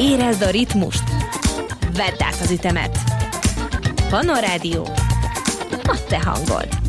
Érezd a ritmust, vedd át az ütemet. Pannon Rádió, a te hangod.